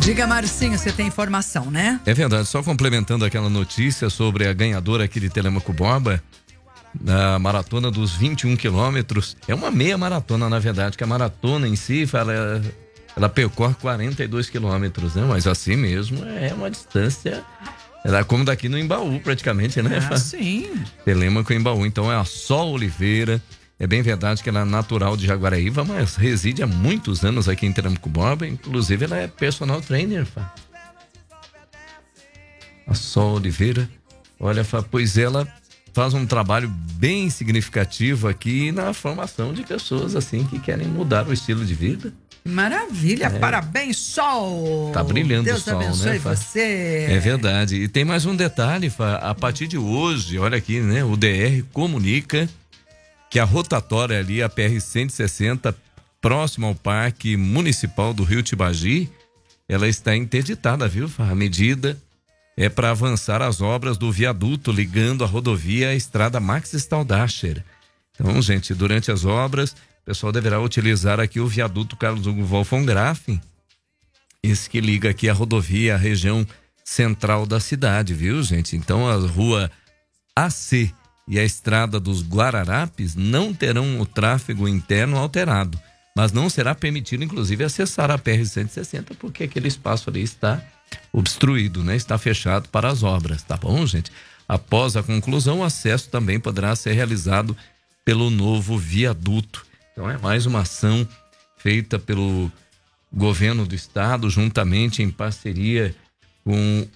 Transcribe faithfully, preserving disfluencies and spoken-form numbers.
Diga, Marcinho, você tem informação, né? É verdade, só complementando aquela notícia sobre a ganhadora aqui de Telêmaco Borba, na maratona dos vinte e um quilômetros. É uma meia maratona, na verdade, que a maratona em si, ela, ela percorre quarenta e dois quilômetros, né? Mas assim mesmo é uma distância, ela é como daqui no Embaú, praticamente, né? Ah, sim. Telêmaco Embaú. Então é a Sol Oliveira. É bem verdade que ela é natural de Jaguaraíva, mas reside há muitos anos aqui em Telêmaco Borba. Inclusive, ela é personal trainer, Fá. A Sol Oliveira. Olha, Fá, pois ela faz um trabalho bem significativo aqui na formação de pessoas assim que querem mudar o estilo de vida. Maravilha, é. Parabéns, Sol! Tá brilhando Deus o sol, abençoe, né, Fá? você. É verdade. E tem mais um detalhe, Fá. A partir de hoje, olha aqui, né? O D R comunica que a rotatória ali, a P R cento e sessenta, próximo ao Parque Municipal do Rio Tibagi, ela está interditada, viu? A medida é para avançar as obras do viaduto ligando a rodovia à estrada Max Staldacher. Então, gente, durante as obras, o pessoal deverá utilizar aqui o viaduto Carlos Hugo Wolfgang Graff, esse que liga aqui a rodovia à região central da cidade, viu, gente? Então, a rua A C e a estrada dos Guararapes não terão o tráfego interno alterado, mas não será permitido, inclusive, acessar a P R cento e sessenta, porque aquele espaço ali está obstruído, né? Está fechado para as obras, tá bom, gente? Após a conclusão, o acesso também poderá ser realizado pelo novo viaduto. Então é mais uma ação feita pelo governo do estado, juntamente em parceria com